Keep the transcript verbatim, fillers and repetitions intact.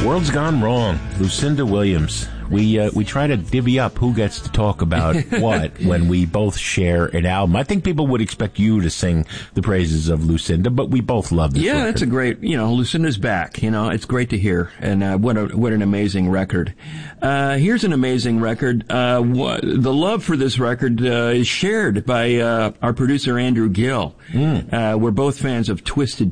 World's Gone Wrong, Lucinda Williams. We uh, we try to divvy up who gets to talk about what when we both share an album. I think people would expect you to sing the praises of Lucinda, but we both love this Yeah, record. That's a great, you know, Lucinda's back. You know, it's great to hear. And uh, what a, what an amazing record. Uh, here's an amazing record. Uh, wh- the love for this record uh, is shared by uh, our producer, Andrew Gill. Mm. Uh, we're both fans of Twisted